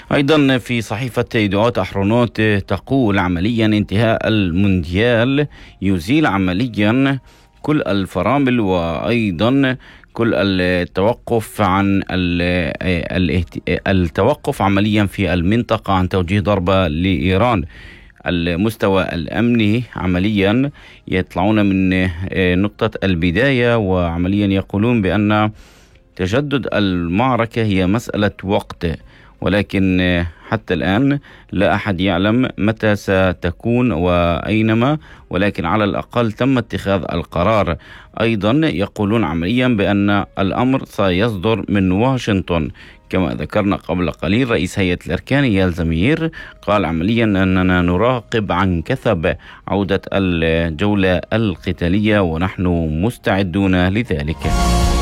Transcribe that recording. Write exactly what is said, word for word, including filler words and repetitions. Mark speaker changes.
Speaker 1: أيضا في صحيفة يدعوت أحرونوت تقول عمليا انتهاء المونديال يزيل عمليا كل الفرامل، وأيضا كل التوقف عن التوقف عمليا في المنطقة عن توجيه ضربة لإيران. المستوى الأمني عمليا يطلعون من نقطة البداية، وعمليا يقولون بأن تجدد المعركة هي مسألة وقت، ولكن حتى الآن لا أحد يعلم متى ستكون وأينما، ولكن على الأقل تم اتخاذ القرار. أيضا يقولون عمليا بأن الأمر سيصدر من واشنطن. كما ذكرنا قبل قليل رئيس هيئة الأركان يال زمير قال عمليا أننا نراقب عن كثب عودة الجولة القتالية ونحن مستعدون لذلك.